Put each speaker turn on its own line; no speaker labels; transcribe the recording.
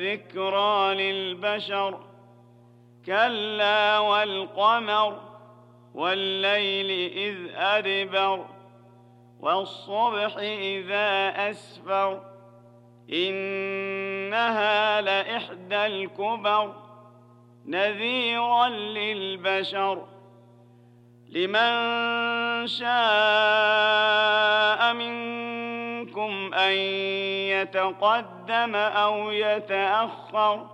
ذكرى للبشر كلا والقمر والليل إذ أدبر والصبح إذا أسفر إنها لإحدى الكبر نذيرا للبشر لمن شاء منكم أن يتقدم أو يتأخر